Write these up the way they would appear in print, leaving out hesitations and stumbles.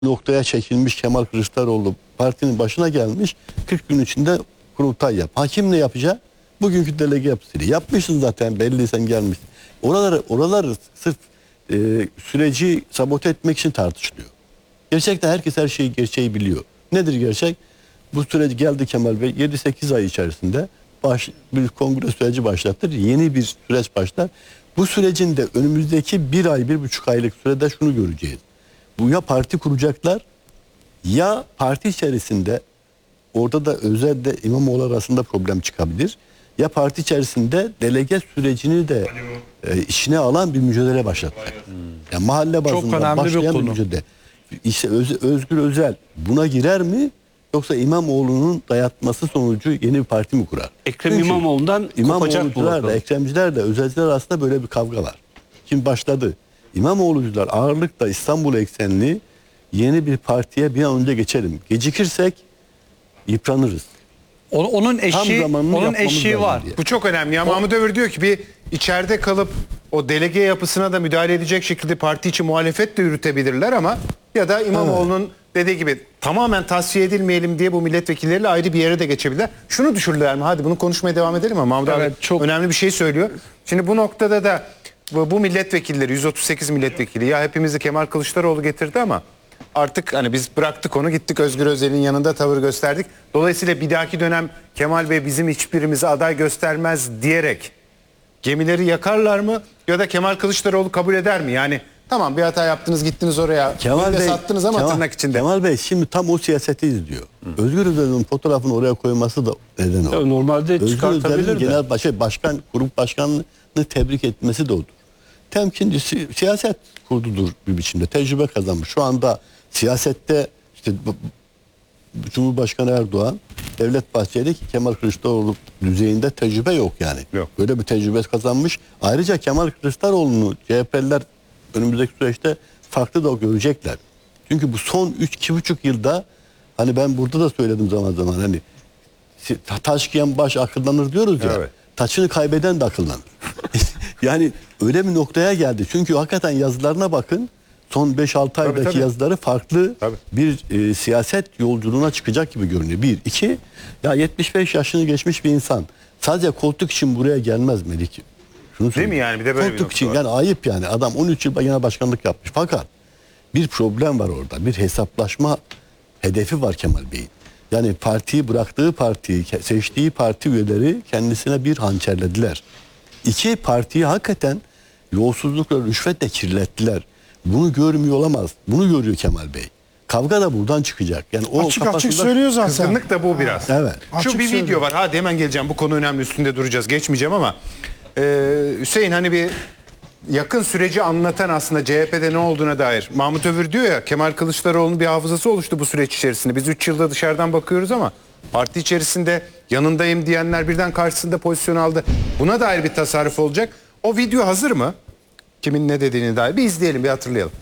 noktaya çekilmiş Kemal Kılıçdaroğlu partinin başına gelmiş, 40 gün içinde kurultay yap. Hakim ne yapacak? Bugünkü delege yapısıyla. Yapmışsın zaten, belli sen gelmişsin. Oraları sırf süreci sabote etmek için tartışılıyor. Gerçekten herkes her şeyi, gerçeği biliyor. Nedir gerçek? Bu süreci geldi Kemal Bey 7-8 ay içerisinde bir kongre süreci başlattır. Yeni bir süreç başlar. Bu sürecin de önümüzdeki 1 ay, 1,5 aylık sürede şunu göreceğiz. Bu ya parti kuracaklar ya parti içerisinde, orada da özelde İmamoğlu arasında problem çıkabilir. Ya parti içerisinde delege sürecini de işine alan bir mücadele başlatacak. Yani mahalle bazında başlayan bir mücadele. İşte Özgür Özel buna girer mi? Yoksa İmamoğlu'nun dayatması sonucu yeni bir parti mi kurar? Ekrem İmamoğlu'ndan kopacak bu. Ekremciler de Özelciler arasında böyle bir kavga var. Şimdi başladı. İmamoğlu'cular ağırlıkla İstanbul eksenli yeni bir partiye bir an önce geçelim. Gecikirsek yıpranırız. Onun eşiği var. Bu çok önemli. Ya Mahmut Övür diyor ki bir içeride kalıp o delege yapısına da müdahale edecek şekilde parti içi muhalefet de yürütebilirler ama ya da İmamoğlu'nun dediği gibi tamamen tasfiye edilmeyelim diye bu milletvekilleriyle ayrı bir yere de geçebilirler. Şunu düşürdüler mi? Hadi bunu konuşmaya devam edelim ama Mahmut abi çok önemli bir şey söylüyor. Şimdi bu noktada da bu milletvekilleri 138 milletvekili ya hepimizi Kemal Kılıçdaroğlu getirdi ama artık hani biz bıraktık onu, gittik Özgür Özel'in yanında tavır gösterdik. Dolayısıyla bir dahaki dönem Kemal Bey bizim hiçbirimizi aday göstermez diyerek gemileri yakarlar mı ya da Kemal Kılıçdaroğlu kabul eder mi? Yani tamam bir hata yaptınız, gittiniz oraya, Kemal Bey sattınız ama tırnak içinde. Kemal Bey şimdi tam o siyaseti izliyor. Özgür Özel'in fotoğrafını oraya koyması da neden o. Normalde Özgür çıkartabilir Özel'in de. genel grup başkanını tebrik etmesi de odur. Temkinci siyaset kurdudur bir biçimde. Tecrübe kazanmış. Şu anda siyasette işte Cumhurbaşkanı Erdoğan, Devlet Bahçeli, Kemal Kılıçdaroğlu düzeyinde tecrübe yok yani. Yok. Böyle bir tecrübe kazanmış. Ayrıca Kemal Kılıçdaroğlu'nu CHP'liler önümüzdeki süreçte farklı da görecekler. Çünkü bu son 2,5 yılda hani ben burada da söyledim zaman zaman hani taş giyen baş akıllanır diyoruz ya. Evet. Taçını kaybeden de akıllanır. Yani öyle bir noktaya geldi. Çünkü hakikaten yazılarına bakın. Son 5-6 aydaki yazıları farklı bir siyaset yolculuğuna çıkacak gibi görünüyor. 1, 2, ya 75 yaşını geçmiş bir insan sadece koltuk için buraya gelmez Melik. Şunu değil mi yani? Bir de böyle koltuk için yani ayıp yani. Adam 13 yıl genel başkanlık yapmış. Fakat bir problem var orada. Bir hesaplaşma hedefi var Kemal Bey'in. Yani partiyi bıraktığı partiyi, seçtiği parti üyeleri kendisine bir hançerlediler. 2, partiyi hakikaten yolsuzlukla, rüşvetle kirlettiler. Bunu görmüyor olamaz. Bunu görüyor Kemal Bey. Kavga da buradan çıkacak. Yani o açık söylüyor zaten. Kızgınlık da bu biraz. Evet. Şu bir video var. Hadi hemen geleceğim. Bu konu önemli. Üstünde duracağız. Geçmeyeceğim ama Hüseyin hani bir yakın süreci anlatan aslında CHP'de ne olduğuna dair. Mahmut Övür diyor ya Kemal Kılıçdaroğlu'nun bir hafızası oluştu bu süreç içerisinde. Biz 3 yılda dışarıdan bakıyoruz ama parti içerisinde yanındayım diyenler birden karşısında pozisyon aldı. Buna dair bir tasarruf olacak. O video hazır mı? Kimin ne dediğini dair bir izleyelim, bir hatırlayalım.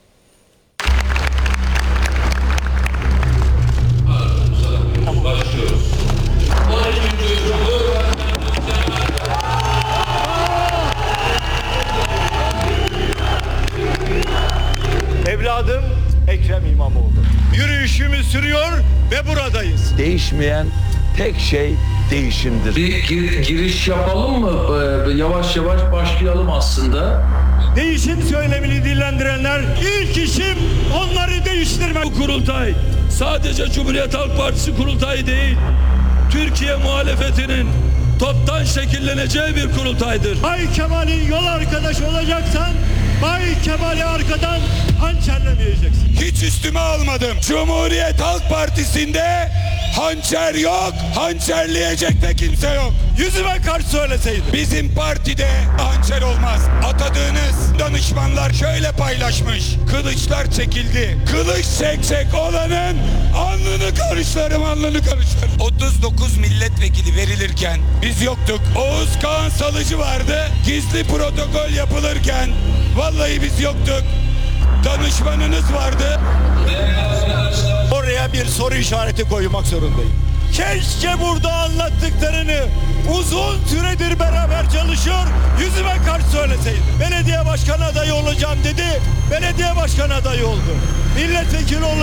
Evladım Ekrem İmamoğlu. Yürüyüşümüz sürüyor ve buradayız. Değişmeyen tek şey değişimdir. Bir giriş yapalım mı? Yavaş yavaş başlayalım aslında. Değişim söylemini dillendirenler ilk işim onları değiştirmek. Bu kurultay sadece Cumhuriyet Halk Partisi kurultayı değil, Türkiye muhalefetinin toptan şekilleneceği bir kurultaydır. Bay Kemal'in yol arkadaşı olacaksan Bay Kemal'i arkadan hançerlemeyeceksin. Hiç üstüme almadım. Cumhuriyet Halk Partisi'nde hançer yok, hançerleyecek de kimse yok. Yüzüme karşı söyleseydin. Bizim partide hançer olmaz. Atadığınız danışmanlar şöyle paylaşmış. Kılıçlar çekildi. Kılıç çekecek olanın alnını karışlarım, alnını karışlarım. 39 milletvekili verilirken biz yoktuk. Oğuz Kağan Salıcı vardı. Gizli protokol yapılırken vallahi biz yoktuk. Danışmanınız vardı. Oraya bir soru işareti koymak zorundayım. Keşke burada anlattıklarını uzun süredir beraber çalışıyor, yüzüme karşı söyleseydin. Belediye başkanı adayı olacağım dedi, belediye başkanı adayı oldu. milletvekili